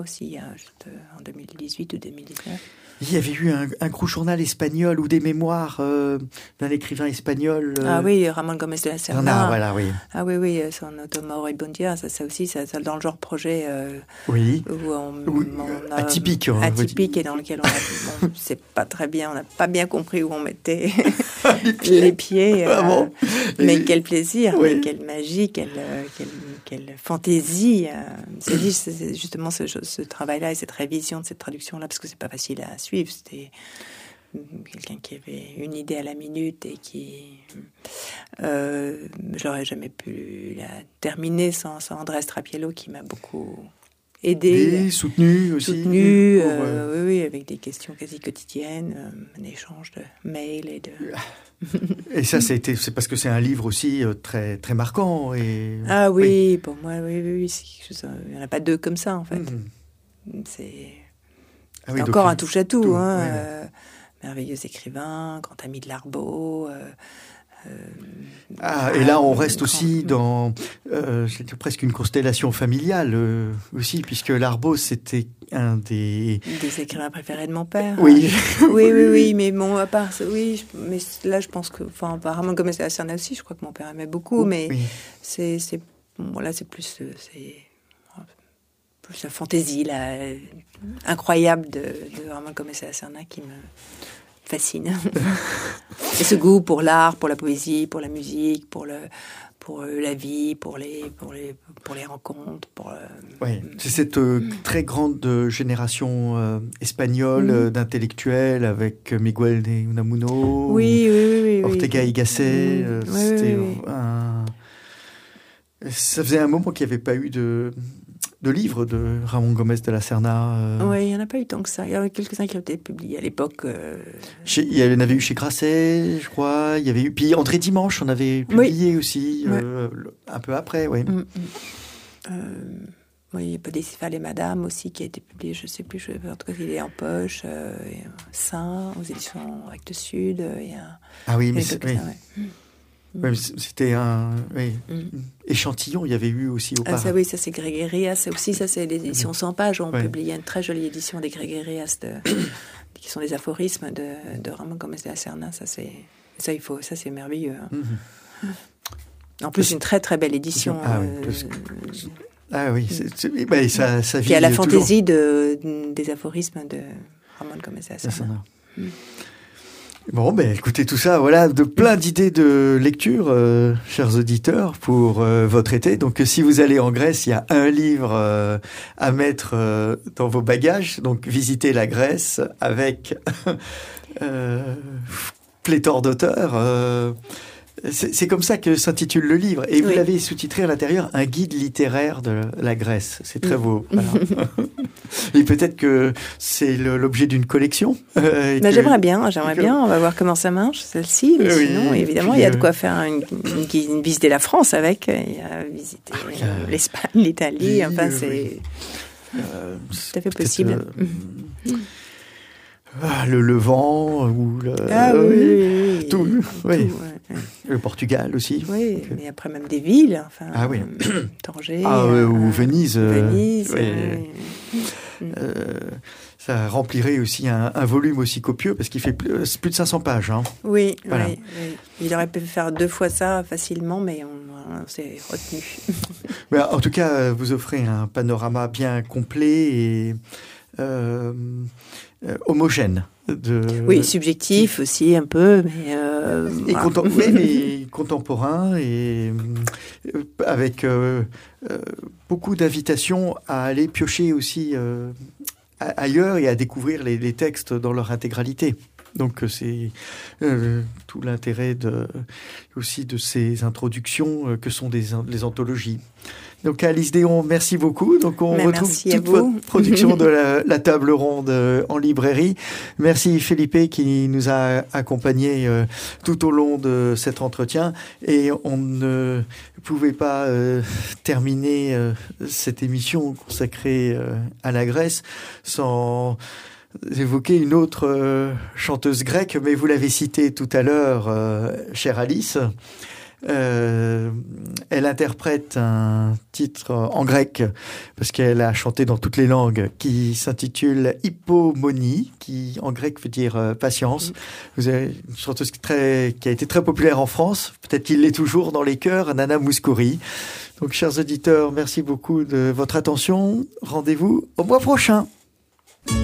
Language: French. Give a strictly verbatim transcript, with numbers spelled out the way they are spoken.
aussi, hein, en deux mille dix-huit ou deux mille dix-neuf. Il y avait eu un, un gros journal espagnol ou des mémoires euh, d'un écrivain espagnol. Euh... Ah oui, Ramon Gomez de la Serna. Ah, voilà, oui. Ah oui, oui, son Automne et Bondia, ça, ça aussi, ça, ça dans le genre projet euh, oui. où on, oui. on a, atypique. Hein, atypique et dans lequel on a, bon, c'est pas très bien, on n'a pas bien compris où on mettait les pieds. Les pieds euh, ah bon mais et... quel plaisir, oui. mais quelle magie, quelle, quelle, quelle fantaisie. Euh, c'est, c'est justement ce, ce travail-là et cette révision de cette traduction-là, parce que c'est pas facile à suivre. C'était quelqu'un qui avait une idée à la minute et qui... Euh, je n'aurais jamais pu la terminer sans, sans Andrés Trapiello qui m'a beaucoup aidé. Et soutenu aussi. Soutenu, pour, euh, euh... oui, oui, avec des questions quasi quotidiennes, euh, un échange de mails et de... Et ça, c'est, c'est parce que c'est un livre aussi très, très marquant. Et... Ah oui, oui, pour moi, oui, oui, oui c'est quelque chose, il n'y en a pas deux comme ça, en fait. Mm-hmm. C'est... Ah oui, encore un touche-à-tout, tout, hein, ouais, ouais. Euh, merveilleux écrivain, grand ami de Larbaud. Euh, euh, ah, et là, on reste grand... aussi dans euh, c'est presque une constellation familiale euh, aussi, puisque Larbaud, c'était un des... Des écrivains préférés de mon père. Oui. Hein. oui, oui, oui, mais bon, à part ça, oui, je, mais là, je pense que, enfin, apparemment, comme c'est la Serna aussi, je crois que mon père aimait beaucoup, mais oui. c'est, c'est, bon, là, c'est plus, c'est... la fantaisie là, incroyable de, de Ramon Gomez de la Serna qui me fascine. Et ce goût pour l'art, pour la poésie, pour la musique, pour, le, pour la vie, pour les, pour les, pour les rencontres. Pour, euh... oui, c'est cette euh, très grande génération euh, espagnole mmh. euh, d'intellectuels avec Miguel de Unamuno, oui, oui, oui, oui, Ortega oui. y Gasset. Mmh. Euh, oui, c'était oui, oui. un... Ça faisait un moment qu'il n'y avait pas eu de... de livres de Ramon Gomez de la Serna. Euh... Oui, il n'y en a pas eu tant que ça. Il y en a quelques-uns qui ont été publiés à l'époque. Euh... Chez, il y en avait eu chez Grasset, je crois. Il y avait eu, puis André Dimanche, on avait publié oui. aussi, ouais. euh, un peu après. Oui, mm, mm. Euh, oui, il y a Paudéciphale et Madame aussi qui a été publié, je ne sais plus, je, en tout cas il est en poche. Euh, Saint, aux éditions Recte Sud. Il y a, ah oui, il y a mais c'est... Oui. Ça, ouais. Ouais, c'était un oui, mm. échantillon, il y avait eu aussi au ah, ça oui, ça c'est Grégérias, c'est aussi ça c'est l'édition cent pages, on ouais. publiait une très jolie édition des Grégérias de, qui sont des aphorismes de, de Ramon Gomez de la Serna, ça c'est ça il faut, ça c'est merveilleux. Hein. Mm-hmm. En plus c'est... une très très belle édition. Ah, euh, oui, que... ah oui, c'est, c'est... Bah, ça, ça vit. Qui a la toujours... fantaisie de, des aphorismes de Ramon Gomez de la Serna. Mm. Bon, ben écoutez tout ça, voilà, de plein d'idées de lecture, euh, chers auditeurs, pour euh, votre été. Donc, si vous allez en Grèce, il y a un livre euh, à mettre euh, dans vos bagages. Donc, visitez la Grèce avec euh, pléthore d'auteurs. Euh, c'est, c'est comme ça que s'intitule le livre. Et vous oui. l'avez sous-titré à l'intérieur, un guide littéraire de la Grèce. C'est très beau. Voilà. Et peut-être que c'est le, l'objet d'une collection. Euh, ben, que... J'aimerais bien, j'aimerais bien. On va voir comment ça marche, celle-ci. Mais oui, sinon, évidemment, il y a de quoi faire une, une, une visiter la France avec. Il y a visiter ah, euh, l'Espagne, l'Italie. Enfin, oui, c'est euh, tout à fait possible. Euh, ah, le Levant ou le... Ah oui, oui, oui. Tout, tout, oui. Ouais. Le Portugal aussi. Oui, okay. Mais après même des villes. Enfin, ah oui. Euh, Tanger. Ah, euh, ou Venise. Venise, oui. oui. Euh, ça remplirait aussi un, un volume aussi copieux parce qu'il fait plus, plus de cinq cents pages. Hein. Oui, voilà. oui, oui. Il aurait pu faire deux fois ça facilement, mais on, on s'est retenu. Mais en tout cas, vous offrez un panorama bien complet et euh, euh, homogène. De... Oui, subjectif aussi un peu, mais... Euh, et contem- oui, mais contemporain et euh, avec euh, euh, beaucoup d'invitations à aller piocher aussi euh, ailleurs et à découvrir les, les textes dans leur intégralité. Donc c'est euh, tout l'intérêt de, aussi de ces introductions euh, que sont des, les anthologies. Donc Alice Déon, merci beaucoup. Donc on Mais retrouve toute votre production de la, la table ronde euh, en librairie. Merci Felipe qui nous a accompagnés euh, tout au long de cet entretien. Et on ne pouvait pas euh, terminer euh, cette émission consacrée euh, à la Grèce sans évoquer une autre euh, chanteuse grecque, mais vous l'avez citée tout à l'heure, euh, chère Alice. Euh, elle interprète un titre en grec, parce qu'elle a chanté dans toutes les langues, qui s'intitule Hypomonie, qui en grec veut dire euh, patience. Mmh. Vous avez une chanteuse très, qui a été très populaire en France, peut-être qu'il l'est toujours dans les chœurs, Nana Mouskouri. Donc, chers auditeurs, merci beaucoup de votre attention. Rendez-vous au mois prochain.